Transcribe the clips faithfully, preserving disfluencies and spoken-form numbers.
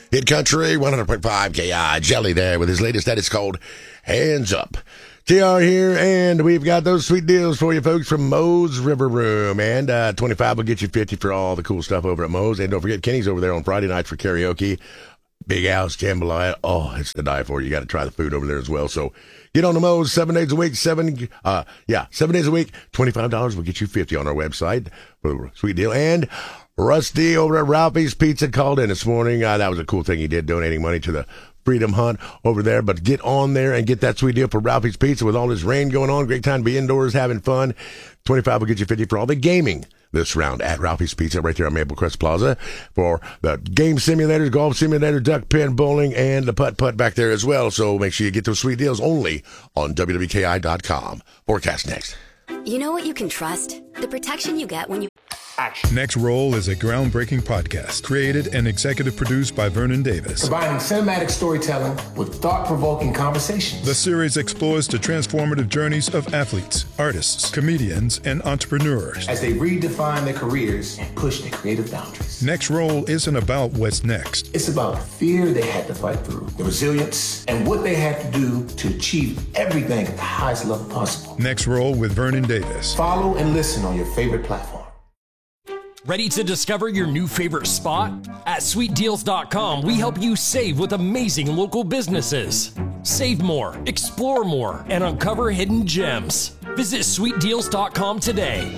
Hit Country one hundred point five K I. Jelly there with his latest that is called Hands Up. T R here, and we've got those sweet deals for you folks from Moe's River Room. And uh, twenty-five will get you fifty for all the cool stuff over at Moe's. And don't forget, Kenny's over there on Friday night for karaoke. Big House Jambalaya. Oh, it's the die for you. You got to try the food over there as well. So get on the Moe's seven days a week. Seven, uh, yeah, seven days a week. twenty-five dollars will get you fifty on our website for a sweet deal. And Rusty over at Ralphie's Pizza called in this morning. Uh, that was a cool thing he did, donating money to the Freedom Hunt over there. But get on there and get that sweet deal for Ralphie's Pizza with all this rain going on. Great time to be indoors having fun. twenty-five will get you fifty for all the gaming this round at Ralphie's Pizza right there on Maple Crest Plaza for the game simulators, golf simulator, duck pin, bowling, and the putt-putt back there as well. So make sure you get those sweet deals only on W W K I dot com. Forecast next. You know what you can trust? The protection you get when you... Action. Next Roll is a groundbreaking podcast created and executive produced by Vernon Davis. Combining cinematic storytelling with thought-provoking conversations. The series explores the transformative journeys of athletes, artists, comedians, and entrepreneurs as they redefine their careers and push their creative boundaries. Next Roll isn't about what's next. It's about the fear they had to fight through, the resilience, and what they had to do to achieve everything at the highest level possible. Next Roll with Vernon Davis. Follow and listen on your favorite platform. Ready to discover your new favorite spot? At sweet deals dot com, we help you save with amazing local businesses. Save more, explore more, and uncover hidden gems. Visit sweet deals dot com today.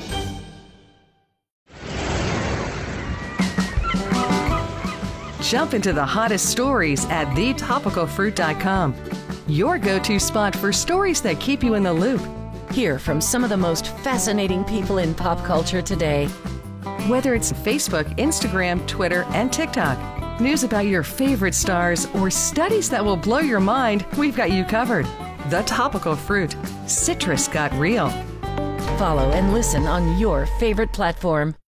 Jump into the hottest stories at the topical fruit dot com. Your go-to spot for stories that keep you in the loop. Hear from some of the most fascinating people in pop culture today. Whether it's Facebook, Instagram, Twitter, and TikTok, news about your favorite stars, or studies that will blow your mind, we've got you covered. The Topical Fruit. Citrus got real. Follow and listen on your favorite platform.